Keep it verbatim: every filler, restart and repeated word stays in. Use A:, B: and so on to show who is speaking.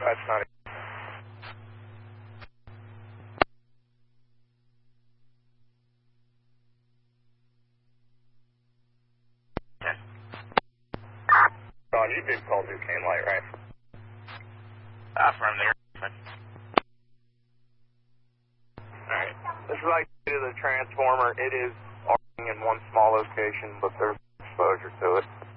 A: That's not it. Don, you did call Duquesne Light, right?
B: Uh, from there.
A: Alright. This is like to the transformer. It is arcing in one small location, but there's exposure to it.